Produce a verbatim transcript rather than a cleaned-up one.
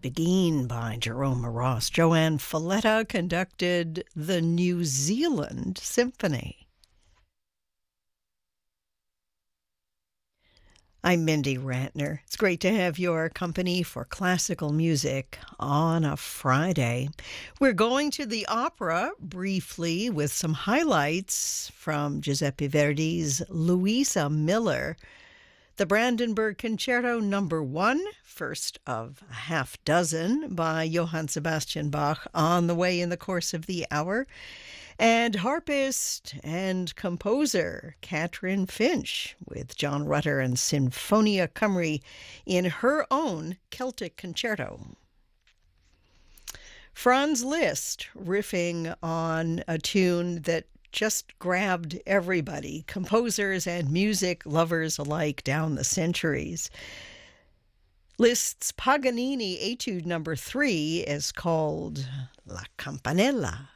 Begin by Jerome Ross. Joanne Falletta conducted the New Zealand Symphony. I'm Mindy Rantner. It's great to have your company for classical music on a Friday. We're going to the opera briefly with some highlights from Giuseppe Verdi's Luisa Miller. The Brandenburg Concerto Number One, first of a half dozen by Johann Sebastian Bach, on the way in the course of the hour. And harpist and composer Catherine Finch with John Rutter and Sinfonia Cymru in her own Celtic concerto. Franz Liszt riffing on a tune that just grabbed everybody, composers and music lovers alike down the centuries. Liszt's Paganini Etude Number Three is called La Campanella.